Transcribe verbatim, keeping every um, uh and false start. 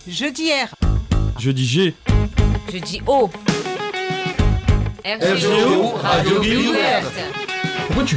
Je dis R. Je dis G. Je dis O. R G O, Radio Ville Ouverte. Pourquoi tu cries ?